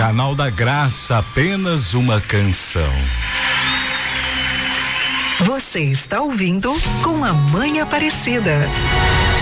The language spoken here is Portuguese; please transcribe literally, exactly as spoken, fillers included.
Canal da Graça, apenas uma canção. Você está ouvindo Com a Mãe Aparecida.